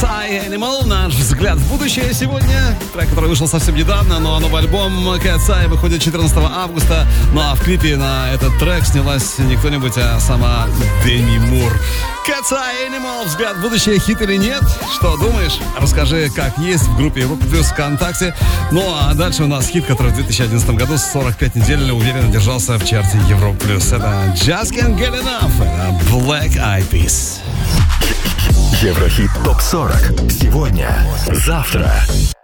Cat's Eye Animal. Наш взгляд в будущее сегодня. Трек, который вышел совсем недавно, но новый альбом Cat's Eye выходит 14 августа. Ну а в клипе на этот трек снялась не кто-нибудь, а сама Деми Мур. Cat's Eye Animal. Взгляд в будущее, хит или нет? Что думаешь? Расскажи, как есть в группе Европа Плюс ВКонтакте. Ну а дальше у нас хит, который в 2011 году 45 недель уверенно держался в чарте Европа Плюс. Это Just Can't Get Enough. Это Black Eyed Peas. Еврохит ТОП-40. Сегодня, завтра.